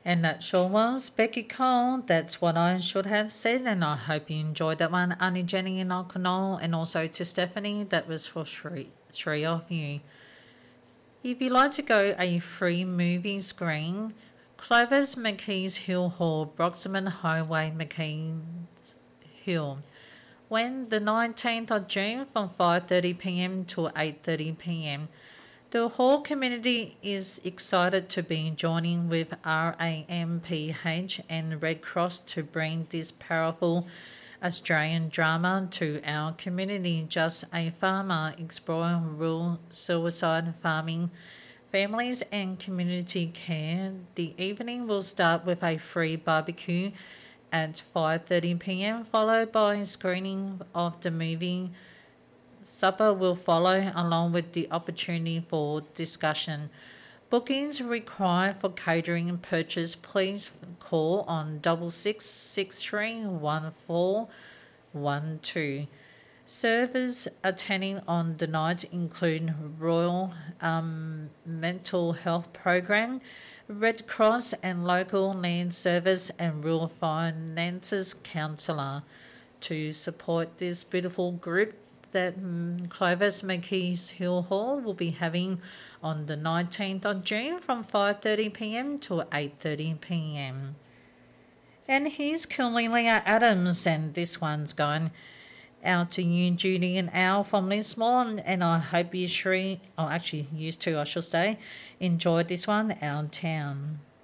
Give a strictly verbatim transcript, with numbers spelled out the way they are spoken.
And that sure was Becky Cole. That's what I should have said, and I hope you enjoyed that one. Auntie Jenny and Uncle Noel, and also to Stephanie, that was for three, three of you. If you'd like to go a free movie screen, Clovis McKees Hill Hall, Broxman Highway, McKees Hill. When the nineteenth of June from five thirty p m to eight thirty p m The Hall community is excited to be joining with R A M P H and Red Cross to bring this powerful Australian drama to our community. Just a farmer exploring rural suicide farming, families and community care. The evening will start with a free barbecue at five thirty p m, followed by a screening of the movie. Supper will follow, along with the opportunity for discussion. Bookings required for catering and purchase. Please call on double six six three one four one two. Servers attending on the night include Royal um, Mental Health Program, Red Cross and Local Land Service, and Rural Finances Counsellor. To support this beautiful group that Clovis McKees Hill Hall will be having on the nineteenth of June from five thirty p m to eight thirty p m. And here's Cornelia Adams, and this one's going out to you, Judy and Al from Lismore, and I hope you three, oh actually used to I should say, enjoyed this one, Our Town.